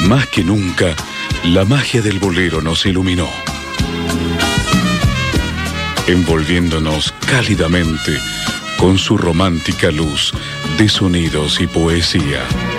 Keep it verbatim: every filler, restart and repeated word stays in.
Más que nunca, la magia del bolero nos iluminó, envolviéndonos cálidamente con su romántica luz de sonidos y poesía.